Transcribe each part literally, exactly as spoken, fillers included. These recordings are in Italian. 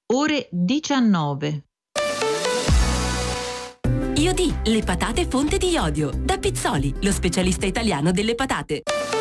ore diciannove. Iodì, le patate fonte di iodio. Da Pizzoli, lo specialista italiano delle patate.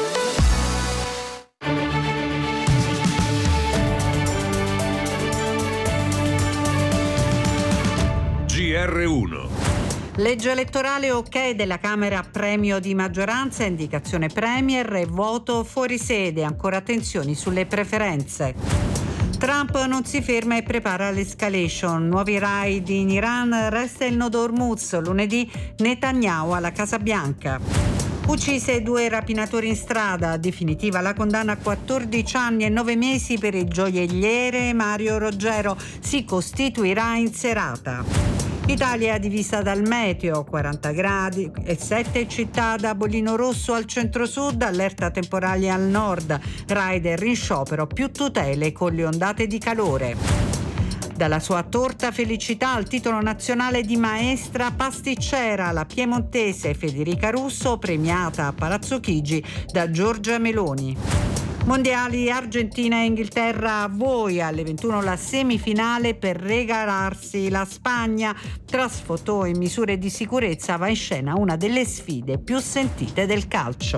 G R uno. Legge elettorale ok della Camera, premio di maggioranza, indicazione premier e voto fuori sede. Ancora tensioni sulle preferenze. Trump non si ferma e prepara l'escalation. Nuovi raid in Iran, resta il nodo Hormuz. Lunedì Netanyahu alla Casa Bianca. Uccise due rapinatori in strada, definitiva la condanna a quattordici anni e nove mesi per il gioielliere Mario Roggero. Si costituirà in serata. Italia divisa dal meteo, quaranta gradi e sette città da bollino rosso al centro-sud, allerta temporali al nord, rider in sciopero, più tutele con le ondate di calore. Dalla sua torta felicità al titolo nazionale di maestra pasticcera, la piemontese Federica Russo, premiata a Palazzo Chigi da Giorgia Meloni. Mondiali Argentina e Inghilterra a voi, alle ventuno la semifinale per regalarsi la Spagna. Tra sfotò e misure di sicurezza va in scena una delle sfide più sentite del calcio.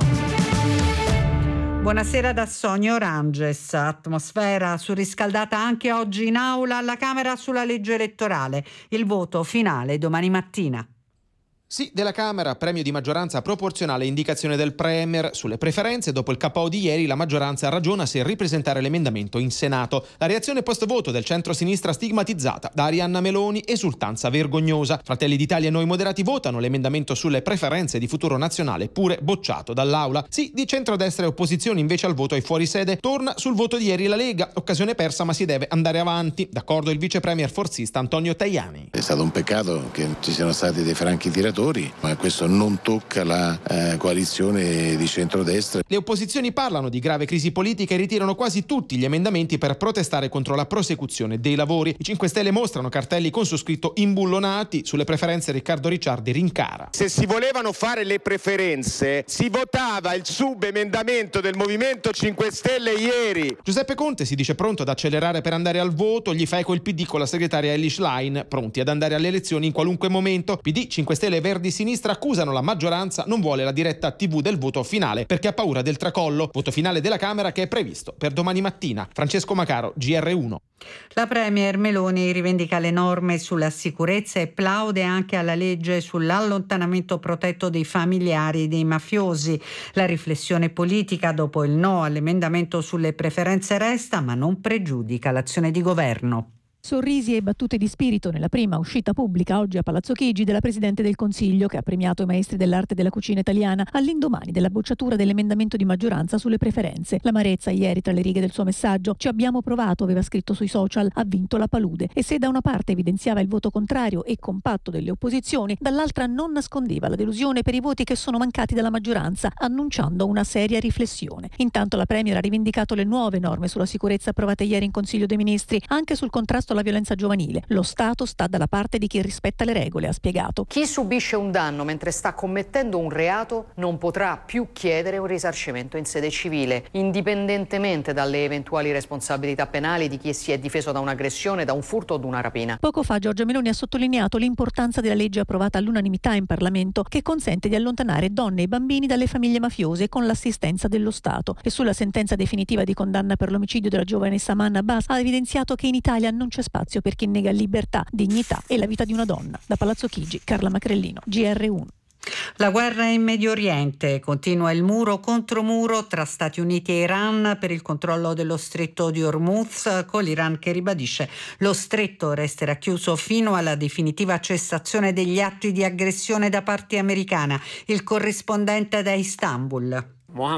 Buonasera da Sonia Oranges. Atmosfera surriscaldata anche oggi in aula alla Camera sulla legge elettorale. Il voto finale domani mattina. Sì, della Camera, premio di maggioranza proporzionale, indicazione del Premier. Sulle preferenze, dopo il K O di ieri, la maggioranza ragiona se ripresentare l'emendamento in Senato. La reazione post-voto del centro-sinistra stigmatizzata da Arianna Meloni, esultanza vergognosa. Fratelli d'Italia e Noi Moderati votano l'emendamento sulle preferenze di Futuro Nazionale, pure bocciato dall'Aula. Sì, di centrodestra e opposizione invece al voto ai fuorisede. Torna sul voto di ieri la Lega, occasione persa ma si deve andare avanti. D'accordo il vice premier forzista Antonio Tajani. È stato un peccato che ci siano stati dei franchi tiratori, ma questo non tocca la eh, coalizione di centrodestra. Le opposizioni parlano di grave crisi politica e ritirano quasi tutti gli emendamenti per protestare contro la prosecuzione dei lavori. I cinque Stelle mostrano cartelli con su scritto imbullonati. Sulle preferenze Riccardo Ricciardi rincara. Se si volevano fare le preferenze si votava il subemendamento del Movimento cinque Stelle ieri. Giuseppe Conte si dice pronto ad accelerare per andare al voto, gli fa eco il P D con la segretaria Elly Schlein, pronti ad andare alle elezioni in qualunque momento. P D, cinque Stelle e Verdi Sinistra accusano la maggioranza non vuole la diretta tivù del voto finale perché ha paura del tracollo. Voto finale della Camera che è previsto per domani mattina. Francesco Macaro, G R uno. La premier Meloni rivendica le norme sulla sicurezza e plaude anche alla legge sull'allontanamento protetto dei familiari dei mafiosi. La riflessione politica dopo il no all'emendamento sulle preferenze resta, ma non pregiudica l'azione di governo. Sorrisi e battute di spirito nella prima uscita pubblica oggi a Palazzo Chigi della Presidente del Consiglio, che ha premiato i maestri dell'arte della cucina italiana all'indomani della bocciatura dell'emendamento di maggioranza sulle preferenze. L'amarezza ieri tra le righe del suo messaggio: ci abbiamo provato, aveva scritto sui social, ha vinto la palude. E se da una parte evidenziava il voto contrario e compatto delle opposizioni, dall'altra non nascondeva la delusione per i voti che sono mancati dalla maggioranza, annunciando una seria riflessione. Intanto la Premier ha rivendicato le nuove norme sulla sicurezza approvate ieri in Consiglio dei Ministri, anche sul contrasto alla violenza giovanile. Lo Stato sta dalla parte di chi rispetta le regole, ha spiegato. Chi subisce un danno mentre sta commettendo un reato non potrà più chiedere un risarcimento in sede civile, indipendentemente dalle eventuali responsabilità penali di chi si è difeso da un'aggressione, da un furto o da una rapina. Poco fa Giorgia Meloni ha sottolineato l'importanza della legge approvata all'unanimità in Parlamento, che consente di allontanare donne e bambini dalle famiglie mafiose con l'assistenza dello Stato. E sulla sentenza definitiva di condanna per l'omicidio della giovane Saman Abbas ha evidenziato che in Italia non c'è spazio per chi nega libertà, dignità e la vita di una donna. Da Palazzo Chigi, Carla Macrellino, G R uno. La guerra in Medio Oriente, continua il muro contro muro tra Stati Uniti e Iran per il controllo dello stretto di Hormuz, con l'Iran che ribadisce lo stretto resterà chiuso fino alla definitiva cessazione degli atti di aggressione da parte americana. Il corrispondente da Istanbul.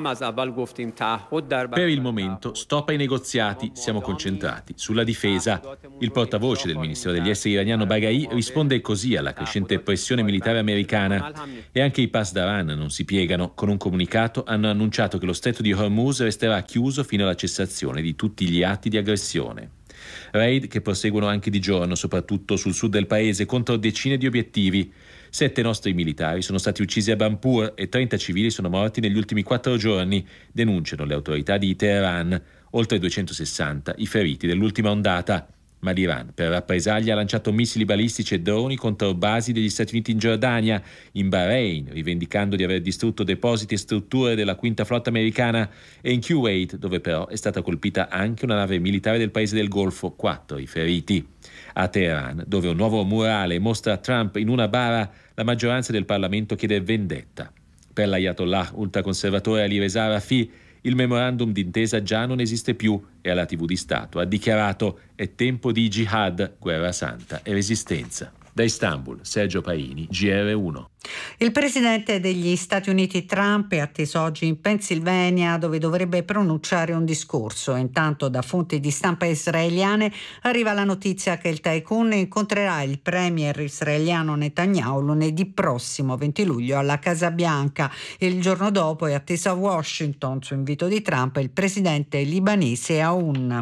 Per il momento stop ai negoziati, siamo concentrati sulla difesa. Il portavoce del Ministero degli Esteri iraniano Baghai risponde così alla crescente pressione militare americana. E anche i Pasdaran non si piegano. Con un comunicato hanno annunciato che lo stretto di Hormuz resterà chiuso fino alla cessazione di tutti gli atti di aggressione. Raid che proseguono anche di giorno, soprattutto sul sud del paese, contro decine di obiettivi. Sette nostri militari sono stati uccisi a Bampur e trenta civili sono morti negli ultimi quattro giorni, denunciano le autorità di Teheran. Oltre duecentosessanta i feriti dell'ultima ondata. Ma l'Iran, per rappresaglia, ha lanciato missili balistici e droni contro basi degli Stati Uniti in Giordania, in Bahrain, rivendicando di aver distrutto depositi e strutture della quinta flotta americana, e in Kuwait, dove però è stata colpita anche una nave militare del paese del Golfo, quattro i feriti. A Teheran, dove un nuovo murale mostra Trump in una bara, la maggioranza del Parlamento chiede vendetta. Per l'ayatollah ultraconservatore Ali Reza Rafi, il memorandum d'intesa già non esiste più e alla tivù di Stato ha dichiarato: è tempo di jihad, guerra santa e resistenza. Da Istanbul, Sergio Paini, G R uno. Il presidente degli Stati Uniti Trump è atteso oggi in Pennsylvania, dove dovrebbe pronunciare un discorso. Intanto da fonti di stampa israeliane arriva la notizia che il tycoon incontrerà il premier israeliano Netanyahu lunedì prossimo, venti luglio, alla Casa Bianca. Il giorno dopo è atteso a Washington, su invito di Trump, il presidente libanese Aoun.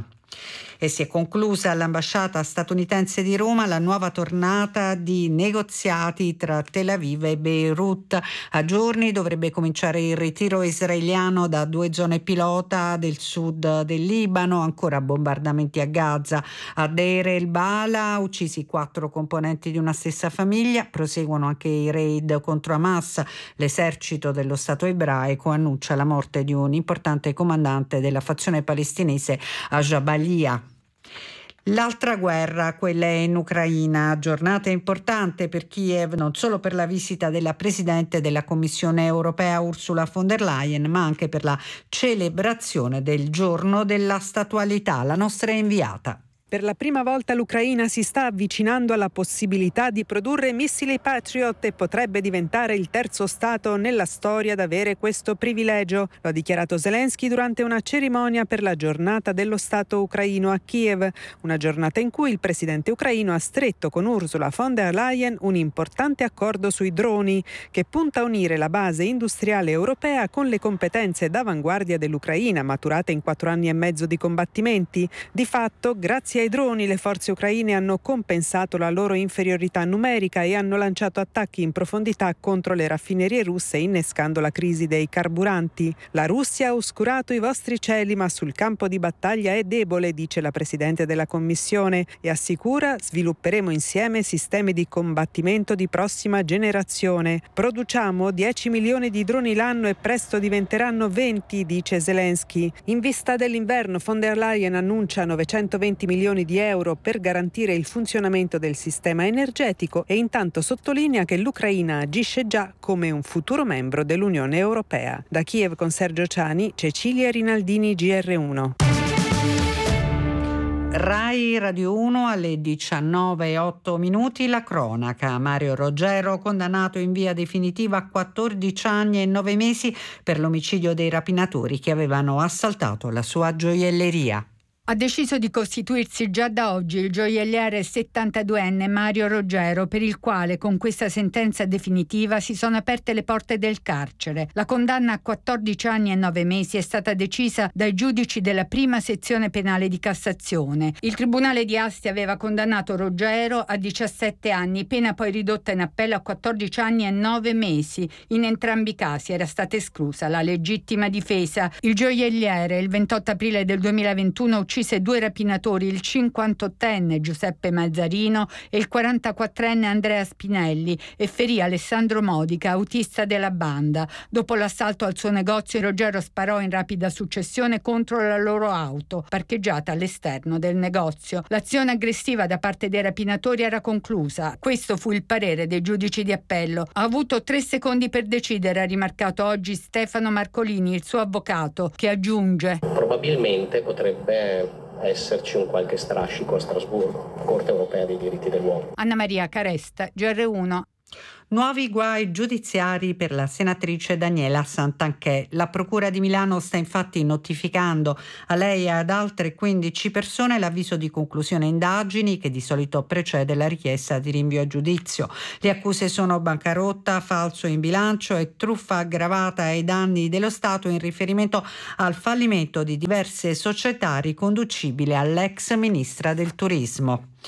E si è conclusa all'ambasciata statunitense di Roma la nuova tornata di negoziati tra Tel Aviv e Beirut. A giorni dovrebbe cominciare il ritiro israeliano da due zone pilota del sud del Libano, ancora bombardamenti a Gaza. A Deir el-Bala, uccisi quattro componenti di una stessa famiglia, proseguono anche i raid contro Hamas. L'esercito dello Stato ebraico annuncia la morte di un importante comandante della fazione palestinese a Jabalia. L'altra guerra, quella in Ucraina, giornata importante per Kiev, non solo per la visita della Presidente della Commissione europea Ursula von der Leyen, ma anche per la celebrazione del giorno della statualità. La nostra inviata. Per la prima volta l'Ucraina si sta avvicinando alla possibilità di produrre missili Patriot e potrebbe diventare il terzo Stato nella storia ad avere questo privilegio. Lo ha dichiarato Zelensky durante una cerimonia per la giornata dello Stato ucraino a Kiev, una giornata in cui il presidente ucraino ha stretto con Ursula von der Leyen un importante accordo sui droni che punta a unire la base industriale europea con le competenze d'avanguardia dell'Ucraina maturate in quattro anni e mezzo di combattimenti. Di fatto, grazie ai droni le forze ucraine hanno compensato la loro inferiorità numerica e hanno lanciato attacchi in profondità contro le raffinerie russe, innescando la crisi dei carburanti. La Russia ha oscurato i vostri cieli, ma sul campo di battaglia è debole, dice la Presidente della Commissione, e assicura: svilupperemo insieme sistemi di combattimento di prossima generazione. Produciamo dieci milioni di droni l'anno e presto diventeranno venti, dice Zelensky. In vista dell'inverno, von der Leyen annuncia novecentoventi milioni di euro per garantire il funzionamento del sistema energetico e intanto sottolinea che l'Ucraina agisce già come un futuro membro dell'Unione Europea. Da Kiev con Sergio Ciani, Cecilia Rinaldini, G R uno. Rai Radio uno alle diciannove e otto minuti, la cronaca. Mario Roggero condannato in via definitiva a quattordici anni e nove mesi per l'omicidio dei rapinatori che avevano assaltato la sua gioielleria. Ha deciso di costituirsi già da oggi il gioielliere settantaduenne Mario Roggero, per il quale con questa sentenza definitiva si sono aperte le porte del carcere. La condanna a quattordici anni e nove mesi è stata decisa dai giudici della prima sezione penale di Cassazione. Il Tribunale di Asti aveva condannato Roggero a diciassette anni, pena poi ridotta in appello a quattordici anni e nove mesi. In entrambi i casi era stata esclusa la legittima difesa. Il gioielliere il ventotto aprile del duemilaventuno uccise due rapinatori, il cinquantottenne Giuseppe Mazzarino e il quarantaquattrenne Andrea Spinelli, e ferì Alessandro Modica, autista della banda. Dopo l'assalto al suo negozio, Roggero sparò in rapida successione contro la loro auto, parcheggiata all'esterno del negozio. L'azione aggressiva da parte dei rapinatori era conclusa. Questo fu il parere dei giudici di appello. Ha avuto tre secondi per decidere, ha rimarcato oggi Stefano Marcolini, il suo avvocato, che aggiunge: probabilmente potrebbe esserci un qualche strascico a Strasburgo, Corte Europea dei Diritti dell'Uomo. Anna Maria Caresta, G R uno. Nuovi guai giudiziari per la senatrice Daniela Santanchè. La Procura di Milano sta infatti notificando a lei e ad altre quindici persone l'avviso di conclusione indagini che di solito precede la richiesta di rinvio a giudizio. Le accuse sono bancarotta, falso in bilancio e truffa aggravata ai danni dello Stato in riferimento al fallimento di diverse società riconducibili all'ex ministra del Turismo.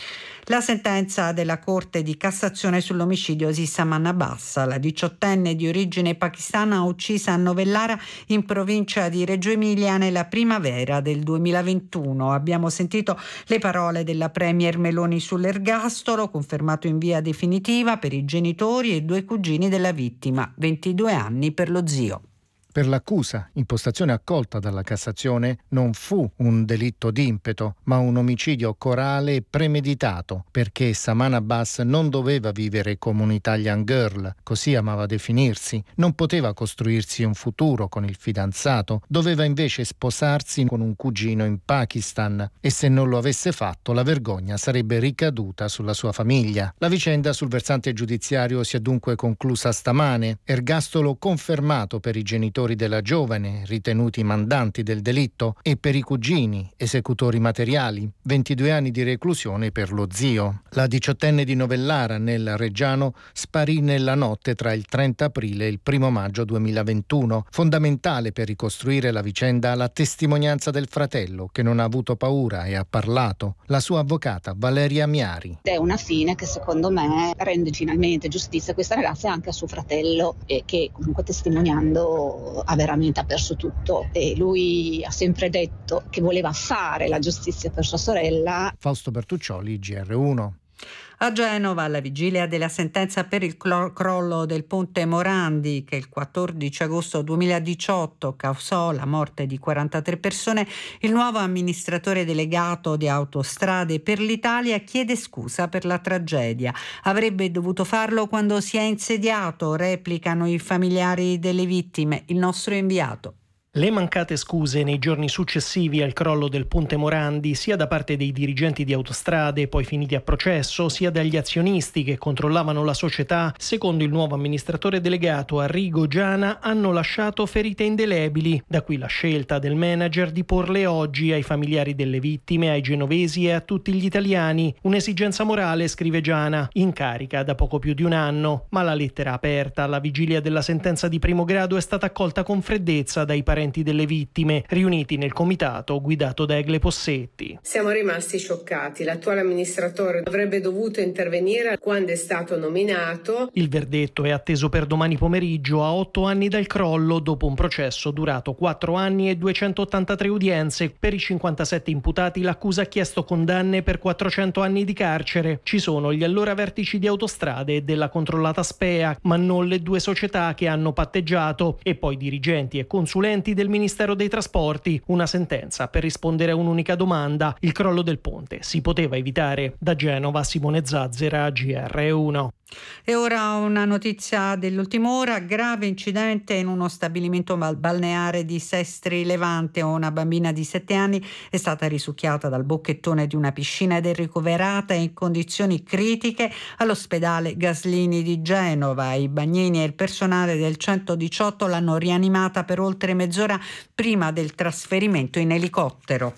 La sentenza della Corte di Cassazione sull'omicidio di Saman Abbas, la diciottenne di origine pakistana uccisa a Novellara in provincia di Reggio Emilia nella primavera del duemilaventuno. Abbiamo sentito le parole della premier Meloni sull'ergastolo, confermato in via definitiva per i genitori e due cugini della vittima, ventidue anni per lo zio. Per l'accusa, impostazione accolta dalla Cassazione, non fu un delitto d'impeto, ma un omicidio corale e premeditato, perché Saman Abbas non doveva vivere come un'Italian girl, così amava definirsi, non poteva costruirsi un futuro con il fidanzato, doveva invece sposarsi con un cugino in Pakistan e se non lo avesse fatto la vergogna sarebbe ricaduta sulla sua famiglia. La vicenda sul versante giudiziario si è dunque conclusa stamane, ergastolo confermato per i genitori della giovane, ritenuti mandanti del delitto, e per i cugini, esecutori materiali, ventidue anni di reclusione per lo zio. La diciottenne di Novellara, nel Reggiano, sparì nella notte tra il trenta aprile e il primo maggio duemilaventuno. Fondamentale per ricostruire la vicenda la testimonianza del fratello, che non ha avuto paura e ha parlato, la sua avvocata Valeria Miari. È una fine che secondo me rende finalmente giustizia a questa ragazza e anche a suo fratello, eh, che comunque testimoniando ha veramente perso tutto, e lui ha sempre detto che voleva fare la giustizia per sua sorella. Fausto Bertuccioli, G R uno. A Genova, alla vigilia della sentenza per il crollo del ponte Morandi, che il quattordici agosto duemiladiciotto causò la morte di quarantatré persone, il nuovo amministratore delegato di Autostrade per l'Italia chiede scusa per la tragedia. Avrebbe dovuto farlo quando si è insediato, replicano i familiari delle vittime. Il nostro inviato. Le mancate scuse nei giorni successivi al crollo del ponte Morandi, sia da parte dei dirigenti di Autostrade, poi finiti a processo, sia dagli azionisti che controllavano la società, secondo il nuovo amministratore delegato Arrigo Giana, hanno lasciato ferite indelebili. Da qui la scelta del manager di porle oggi ai familiari delle vittime, ai genovesi e a tutti gli italiani. Un'esigenza morale, scrive Giana, in carica da poco più di un anno, ma la lettera aperta alla vigilia della sentenza di primo grado è stata accolta con freddezza dai parenti delle vittime, riuniti nel comitato guidato da Egle Possetti. Siamo rimasti scioccati. L'attuale amministratore avrebbe dovuto intervenire quando è stato nominato. Il verdetto è atteso per domani pomeriggio, a otto anni dal crollo, dopo un processo durato quattro anni e duecentottantatré udienze. Per i cinquantasette imputati l'accusa ha chiesto condanne per quattrocento anni di carcere. Ci sono gli allora vertici di Autostrade e della controllata Spea, ma non le due società che hanno patteggiato, e poi dirigenti e consulenti del Ministero dei Trasporti. Una sentenza per rispondere a un'unica domanda: il crollo del ponte si poteva evitare? Da Genova, Simone Zazzera, G R uno. E ora una notizia dell'ultima ora: grave incidente in uno stabilimento balneare di Sestri Levante. Una bambina di sette anni è stata risucchiata dal bocchettone di una piscina ed è ricoverata in condizioni critiche all'ospedale Gaslini di Genova. I bagnini e il personale del centodiciotto l'hanno rianimata per oltre mezz'ora prima del trasferimento in elicottero.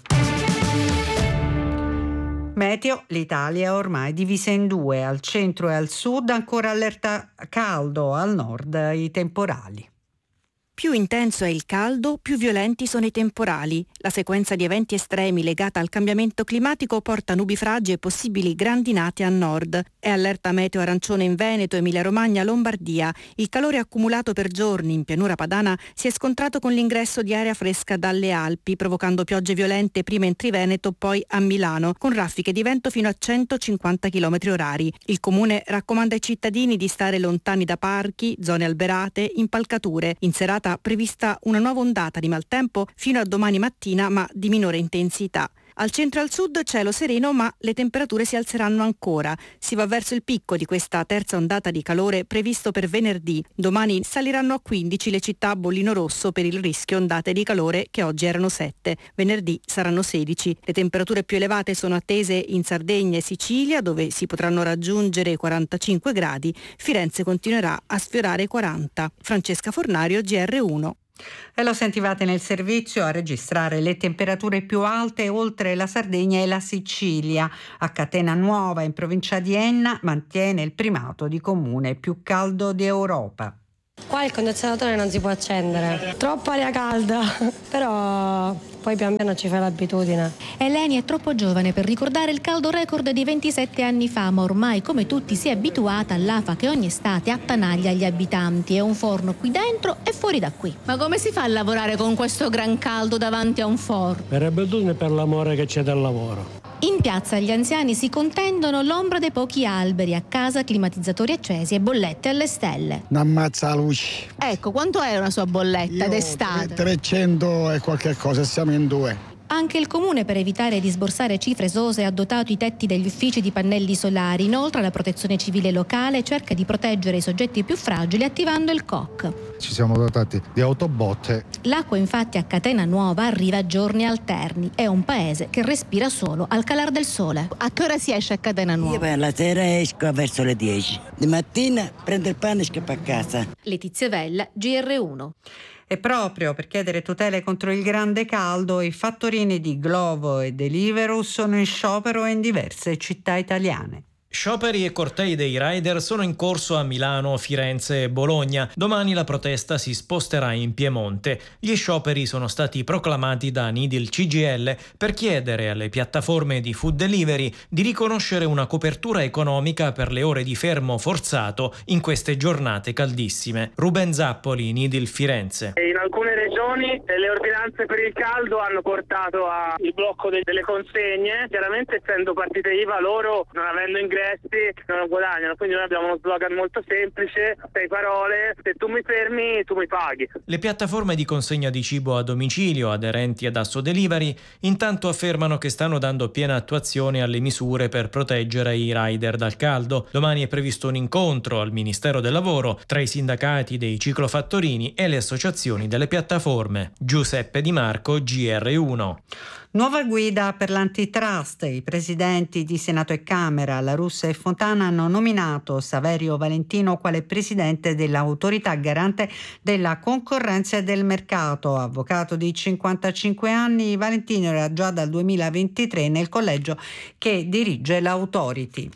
Meteo: l'Italia è ormai divisa in due, al centro e al sud ancora allerta caldo, al nord i temporali. Più intenso è il caldo, più violenti sono i temporali. La sequenza di eventi estremi legata al cambiamento climatico porta nubifragi e possibili grandinate a nord. È allerta meteo arancione in Veneto, Emilia-Romagna, Lombardia. Il calore accumulato per giorni in pianura padana si è scontrato con l'ingresso di aria fresca dalle Alpi, provocando piogge violente prima in Triveneto, poi a Milano, con raffiche di vento fino a centocinquanta chilometri orari. Il comune raccomanda ai cittadini di stare lontani da parchi, zone alberate, impalcature. In serata prevista una nuova ondata di maltempo fino a domani mattina, ma di minore intensità. Al centro e al sud cielo sereno, ma le temperature si alzeranno ancora. Si va verso il picco di questa terza ondata di calore previsto per venerdì. Domani saliranno a quindici le città a bollino rosso per il rischio ondate di calore, che oggi erano sette. Venerdì saranno sedici. Le temperature più elevate sono attese in Sardegna e Sicilia, dove si potranno raggiungere i quarantacinque gradi. Firenze continuerà a sfiorare i quaranta. Francesca Fornario, G R uno. E lo sentivate nel servizio. A registrare le temperature più alte oltre la Sardegna e la Sicilia. A Catena Nuova, in provincia di Enna, mantiene il primato di comune più caldo d'Europa. Qua il condizionatore non si può accendere, troppa aria calda, però poi pian piano ci fa l'abitudine. Eleni è troppo giovane per ricordare il caldo record di ventisette anni fa, ma ormai come tutti si è abituata all'afa che ogni estate attanaglia gli abitanti. È un forno qui dentro e fuori da qui. Ma come si fa a lavorare con questo gran caldo davanti a un forno? Per abitudine, per l'amore che c'è del lavoro. In piazza gli anziani si contendono l'ombra dei pochi alberi, a casa climatizzatori accesi e bollette alle stelle. N'ammazza la luce. Ecco, quanto è una sua bolletta d'estate? trecento e qualche cosa, siamo in due. Anche il comune, per evitare di sborsare cifre esose, ha dotato i tetti degli uffici di pannelli solari. Inoltre la protezione civile locale cerca di proteggere i soggetti più fragili attivando il C O C. Ci siamo dotati di autobotte. L'acqua infatti a Catena Nuova arriva a giorni alterni. È un paese che respira solo al calar del sole. A che ora si esce a Catena Nuova? Io per la sera esco verso le dieci. Di mattina prendo il pane e scappo a casa. Letizia Vella, G R uno. E proprio per chiedere tutele contro il grande caldo, i fattorini di Glovo e Deliveroo sono in sciopero in diverse città italiane. Scioperi e cortei dei rider sono in corso a Milano, Firenze e Bologna. Domani la protesta si sposterà in Piemonte. Gli scioperi sono stati proclamati da Nidil C G I L per chiedere alle piattaforme di food delivery di riconoscere una copertura economica per le ore di fermo forzato in queste giornate caldissime. Ruben Zappoli, Nidil Firenze. In alcune regioni le ordinanze per il caldo hanno portato al blocco delle consegne. Chiaramente, essendo partite I V A, loro, non avendo ingressi, non guadagnano, quindi noi abbiamo uno slogan molto semplice, sei parole: se tu mi fermi tu mi paghi. Le piattaforme di consegna di cibo a domicilio aderenti ad Asso Delivery intanto affermano che stanno dando piena attuazione alle misure per proteggere i rider dal caldo. Domani è previsto un incontro al Ministero del Lavoro tra i sindacati dei ciclofattorini e le associazioni delle piattaforme. Giuseppe Di Marco, G R uno. Nuova guida per l'antitrust. I presidenti di Senato e Camera, La Russa e Fontana, hanno nominato Saverio Valentino quale presidente dell'autorità garante della concorrenza e del mercato. Avvocato di cinquantacinque anni, Valentino era già dal duemilaventitré nel collegio che dirige l'Authority.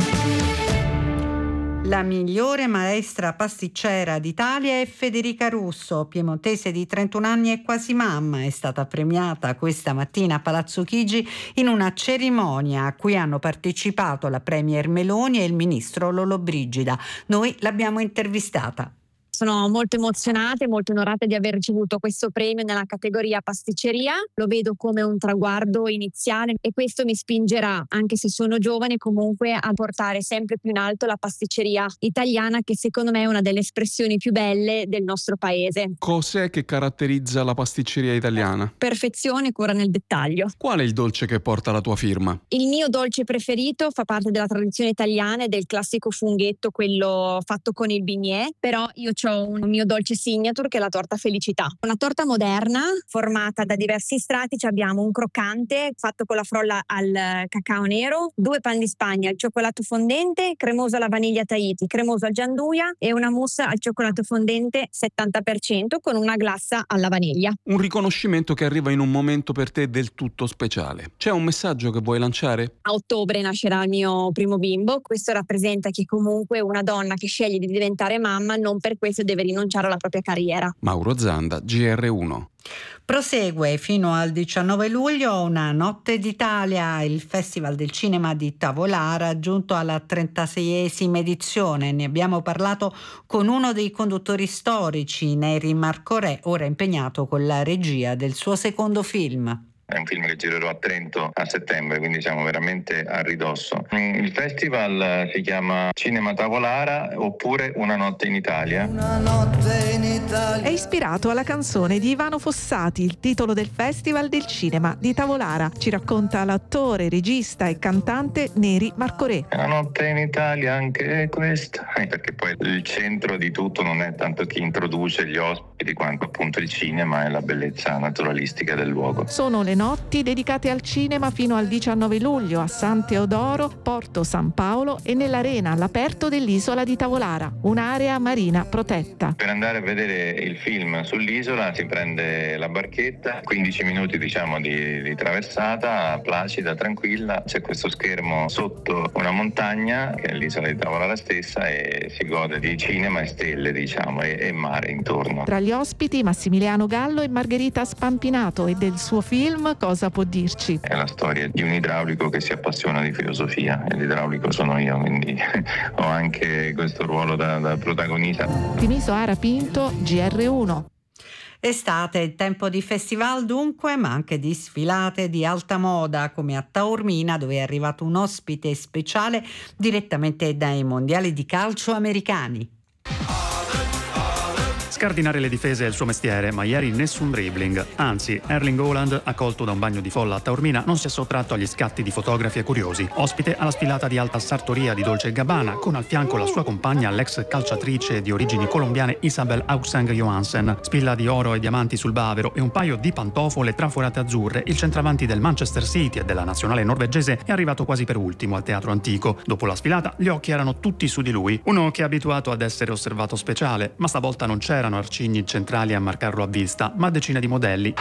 La migliore maestra pasticcera d'Italia è Federica Russo, piemontese di trentuno anni e quasi mamma. È stata premiata questa mattina a Palazzo Chigi in una cerimonia a cui hanno partecipato la premier Meloni e il ministro Lollobrigida. Noi l'abbiamo intervistata. Sono molto emozionata e molto onorata di aver ricevuto questo premio nella categoria pasticceria. Lo vedo come un traguardo iniziale e questo mi spingerà, anche se sono giovane, comunque a portare sempre più in alto la pasticceria italiana, che secondo me è una delle espressioni più belle del nostro paese. Cos'è che caratterizza la pasticceria italiana? Perfezione e cura nel dettaglio. Qual è il dolce che porta la tua firma? Il mio dolce preferito fa parte della tradizione italiana e del classico funghetto, quello fatto con il bignè, però io ho un mio dolce signature che è la torta felicità. Una torta moderna formata da diversi strati. Ci abbiamo un croccante fatto con la frolla al cacao nero, due pan di Spagna al cioccolato fondente, cremoso alla vaniglia Tahiti, cremoso al gianduia e una mousse al cioccolato fondente settanta per cento con una glassa alla vaniglia. Un riconoscimento che arriva in un momento per te del tutto speciale. C'è un messaggio che vuoi lanciare? A ottobre nascerà il mio primo bimbo. Questo rappresenta che comunque una donna che sceglie di diventare mamma non per questo deve rinunciare alla propria carriera. Mauro Zanda, G R uno. Prosegue fino al diciannove luglio Una notte d'Italia, il Festival del Cinema di Tavolara, giunto alla trentaseiesima edizione. Ne abbiamo parlato con uno dei conduttori storici, Neri Marcorè, ora impegnato con la regia del suo secondo film. È un film che girerò a Trento a settembre, quindi siamo veramente a ridosso. Il festival si chiama Cinema Tavolara oppure Una notte in Italia. Una notte in Italia. È ispirato alla canzone di Ivano Fossati, il titolo del Festival del Cinema di Tavolara. Ci racconta l'attore, regista e cantante Neri Marcorè. Una notte in Italia anche questa, perché poi il centro di tutto non è tanto chi introduce gli ospiti quanto appunto il cinema e la bellezza naturalistica del luogo. Sono le notti dedicate al cinema fino al diciannove luglio a San Teodoro, Porto San Paolo e nell'arena all'aperto dell'isola di Tavolara, un'area marina protetta. Per andare a vedere il film sull'isola si prende la barchetta, quindici minuti diciamo di, di traversata, placida, tranquilla. C'è questo schermo sotto una montagna che è l'isola di Tavolara stessa e si gode di cinema e stelle diciamo e, e mare intorno. Tra gli ospiti Massimiliano Gallo e Margherita Spampinato, e del suo film cosa può dirci? È la storia di un idraulico che si appassiona di filosofia e l'idraulico sono io, quindi ho anche questo ruolo da, da protagonista. Timiso Ara Pinto, G R uno. Estate, tempo di festival dunque, ma anche di sfilate di alta moda, come a Taormina, dove è arrivato un ospite speciale direttamente dai mondiali di calcio americani. Scardinare le difese è il suo mestiere, ma ieri nessun dribbling. Anzi, Erling Haaland, accolto da un bagno di folla a Taormina, non si è sottratto agli scatti di fotografi e curiosi. Ospite alla sfilata di alta sartoria di Dolce e Gabbana, con al fianco la sua compagna, l'ex calciatrice di origini colombiane Isabel Auxeng Johansen. Spilla di oro e diamanti sul bavero e un paio di pantofole traforate azzurre, il centravanti del Manchester City e della nazionale norvegese è arrivato quasi per ultimo al Teatro Antico. Dopo la sfilata, gli occhi erano tutti su di lui. Uno che è abituato ad essere osservato speciale, ma stavolta non c'erano arcigni centrali a marcarlo a vista, ma decine di modelli.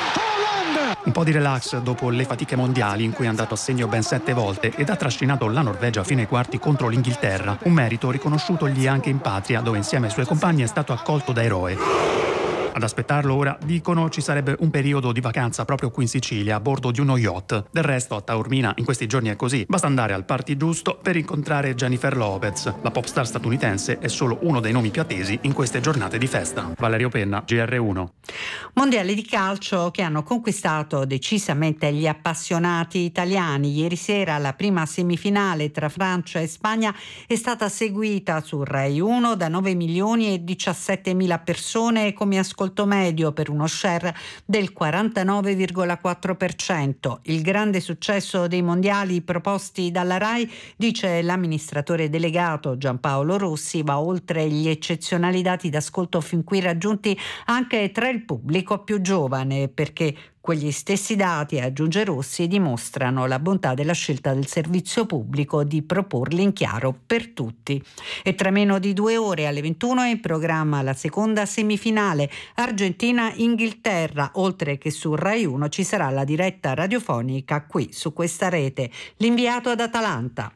Un po' di relax dopo le fatiche mondiali in cui è andato a segno ben sette volte ed ha trascinato la Norvegia fino ai quarti contro l'Inghilterra, un merito riconosciutogli anche in patria, dove insieme ai suoi compagni è stato accolto da eroe. Ad aspettarlo ora, dicono, ci sarebbe un periodo di vacanza proprio qui in Sicilia a bordo di uno yacht. Del resto a Taormina in questi giorni è così, basta andare al party giusto per incontrare Jennifer Lopez. La popstar statunitense è solo uno dei nomi più attesi in queste giornate di festa. Valerio Penna, G R uno. Mondiali di calcio che hanno conquistato decisamente gli appassionati italiani. Ieri sera la prima semifinale tra Francia e Spagna è stata seguita su Rai uno da nove milioni e diciassette mila persone come ascoltatori medio per uno share del quarantanove virgola quattro per cento. Il grande successo dei mondiali proposti dalla Rai, dice l'amministratore delegato Giampaolo Rossi, va oltre gli eccezionali dati d'ascolto fin qui raggiunti anche tra il pubblico più giovane, perché quegli stessi dati, aggiunge Rossi, dimostrano la bontà della scelta del servizio pubblico di proporli in chiaro per tutti. E tra meno di due ore alle ventuno è in programma la seconda semifinale Argentina-Inghilterra, oltre che su Rai uno ci sarà la diretta radiofonica qui su questa rete. L'inviato ad Atalanta.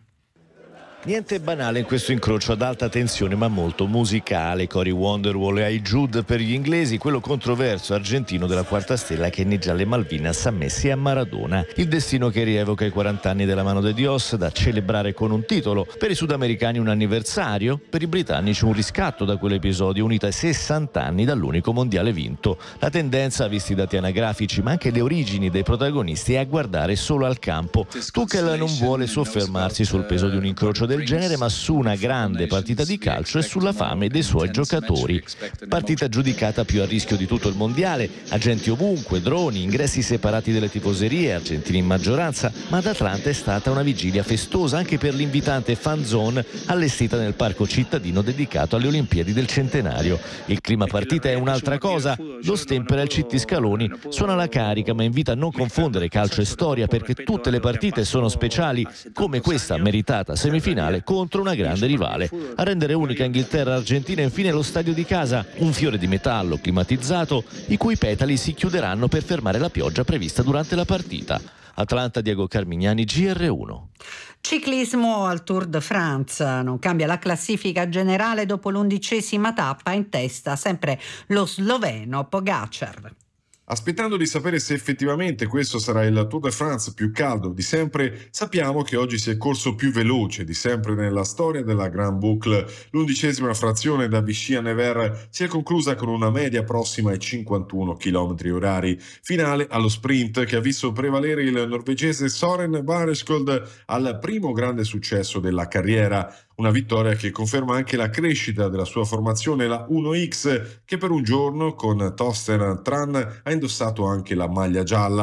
Niente banale in questo incrocio ad alta tensione ma molto musicale. Cory Wonderwall e I Jude per gli inglesi, quello controverso argentino della quarta stella che inneggia alle Malvinas a Messi e a Maradona. Il destino che rievoca i quaranta anni della mano de Dios da celebrare con un titolo. Per i sudamericani un anniversario, per i britannici un riscatto da quell'episodio unito ai sessanta anni dall'unico mondiale vinto. La tendenza, visti i dati anagrafici ma anche le origini dei protagonisti, è a guardare solo al campo. Tuchel non vuole soffermarsi sul peso di un incrocio del genere, ma su una grande partita di calcio e sulla fame dei suoi giocatori. Partita giudicata più a rischio di tutto il mondiale, agenti ovunque, droni, ingressi separati delle tifoserie, argentini in maggioranza, ma ad Atlanta è stata una vigilia festosa anche per l'invitante fan zone allestita nel parco cittadino dedicato alle Olimpiadi del centenario. Il clima partita è un'altra cosa, lo stempera il Citti Scaloni, suona la carica ma invita a non confondere calcio e storia, perché tutte le partite sono speciali, come questa meritata semifinale contro una grande rivale. A rendere unica Inghilterra-Argentina infine lo stadio di casa, un fiore di metallo climatizzato i cui petali si chiuderanno per fermare la pioggia prevista durante la partita. Atlanta, Diego Carmignani, G R uno. Ciclismo al Tour de France, non cambia la classifica generale dopo l'undicesima tappa, in testa sempre lo sloveno Pogačar. Aspettando di sapere se effettivamente questo sarà il Tour de France più caldo di sempre, sappiamo che oggi si è corso più veloce di sempre nella storia della Grand Boucle. L'undicesima frazione da Vichy a Nevers si è conclusa con una media prossima ai cinquantuno chilometri orari. Finale allo sprint che ha visto prevalere il norvegese Søren Vareskold al primo grande successo della carriera. Una vittoria che conferma anche la crescita della sua formazione, la uno X, che per un giorno con Torsten Tran ha indossato anche la maglia gialla.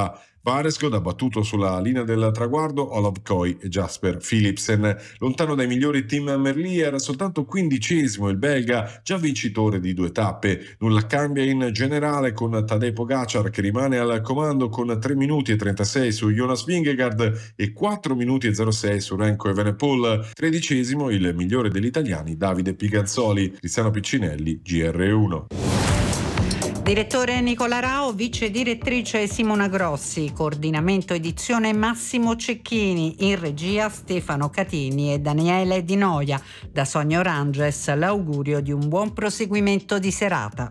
Varesgod ha battuto sulla linea del traguardo Olav Koy e Jasper Philipsen. Lontano dai migliori Tim Merlier, soltanto quindicesimo il belga, già vincitore di due tappe. Nulla cambia in generale con Tadej Pogacar che rimane al comando con tre minuti e trentasei su Jonas Vingegaard e quattro minuti e zero sei su Remco Evenepoel. Tredicesimo il migliore degli italiani Davide Piganzoli. Cristiano Piccinelli, G R uno. Direttore Nicola Rao, vice direttrice Simona Grossi, coordinamento edizione Massimo Cecchini, in regia Stefano Catini e Daniele Di Noia. Da Sonia Oranges l'augurio di un buon proseguimento di serata.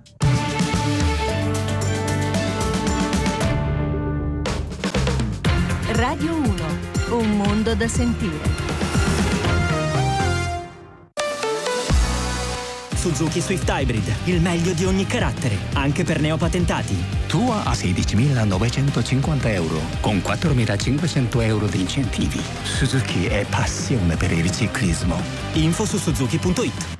Radio uno, un mondo da sentire. Suzuki Swift Hybrid, il meglio di ogni carattere, anche per neopatentati. Tua a sedicimilanovecentocinquanta euro, con quattromilacinquecento euro di incentivi. Suzuki è passione per il ciclismo. Info su suzuki punto it.